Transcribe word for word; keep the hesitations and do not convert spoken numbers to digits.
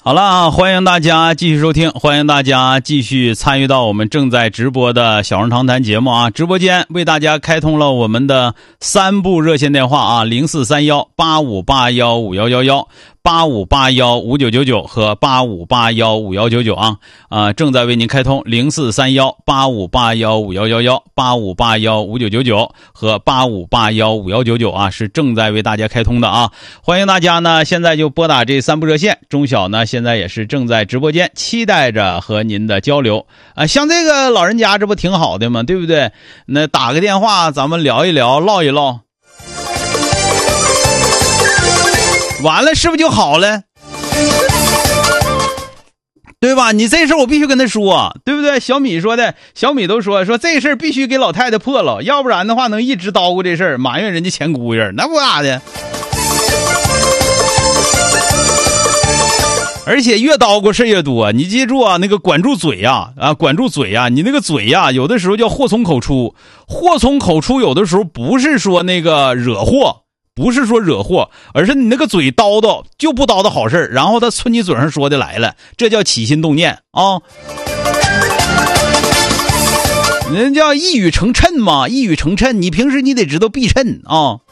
好了啊，欢迎大家继续收听，欢迎大家继续参与到我们正在直播的小人长谈节目啊！直播间为大家开通了我们的三部热线电话啊，零四三幺八五八幺五幺幺幺。八五八幺五九九九和八五八幺五幺九九啊啊，正在为您开通零四三幺八五八幺五幺幺幺、八五八幺五九九九和八五八幺五幺九九啊，是正在为大家开通的啊！欢迎大家呢，现在就拨打这三部热线。钟晓呢，现在也是正在直播间，期待着和您的交流啊。像这个老人家，这不挺好的吗？对不对？那打个电话，咱们聊一聊，唠一唠。完了是不是就好了，对吧？你这事我必须跟他说，对不对？小米说的，小米都说说这事儿必须给老太太破了，要不然的话能一直叨咕这事儿，埋怨人家前姑爷，那不咋的。而且越叨咕事越多，你记住啊，那个管住嘴呀，啊，管住嘴呀，你那个嘴呀，有的时候叫祸从口出，祸从口出，有的时候不是说那个惹祸。不是说惹祸，而是你那个嘴叨叨就不叨叨好事，然后他从你嘴上说的来了，这叫起心动念啊。人叫一语成谶嘛，一语成谶，你平时你得知道避谶啊。